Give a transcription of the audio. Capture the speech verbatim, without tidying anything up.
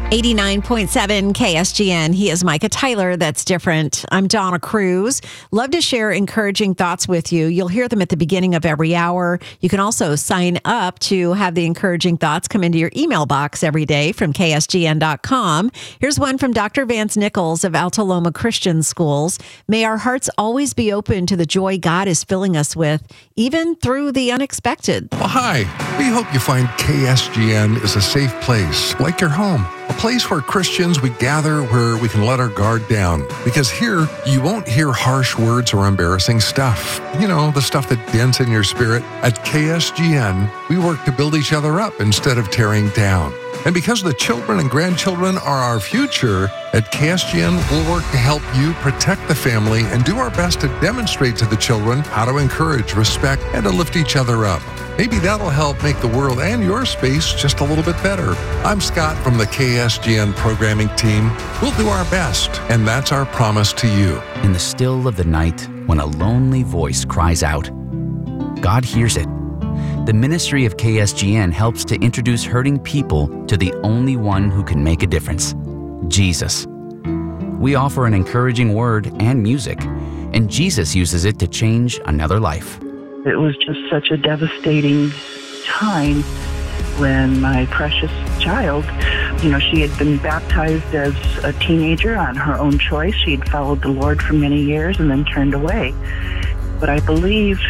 eighty-nine point seven K S G N. He is Micah Tyler. That's different. I'm Donna Cruz. Love to share encouraging thoughts with you. You'll hear them at the beginning of every hour. You can also sign up to have the encouraging thoughts come into your email box every day from K S G N dot com. Here's one from Doctor Vance Nichols of Alta Loma Christian Schools. May our hearts always be open to the joy God is filling us with, even through the unexpected. Well, hi. We hope you find K S G N is a safe place, like your home. A place where Christians, we gather where we can let our guard down. Because here, you won't hear harsh words or embarrassing stuff. You know, the stuff that dents in your spirit. At K S G N, we work to build each other up instead of tearing down. And because the children and grandchildren are our future, at K S G N, we'll work to help you protect the family and do our best to demonstrate to the children how to encourage, respect, and to lift each other up. Maybe that'll help make the world and your space just a little bit better. I'm Scott from the K S G N programming team. We'll do our best, and that's our promise to you. In the still of the night, when a lonely voice cries out, God hears it. The ministry of K S G N helps to introduce hurting people to the only one who can make a difference, Jesus. We offer an encouraging word and music, and Jesus uses it to change another life. It was just such a devastating time when my precious child, you know, she had been baptized as a teenager on her own choice. She had followed the Lord for many years and then turned away. But I believe